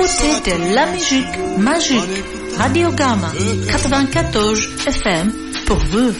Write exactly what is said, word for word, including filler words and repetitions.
écoutez de la musique magique. Radio Gamma quatre-vingt-quatorze F M pour vous.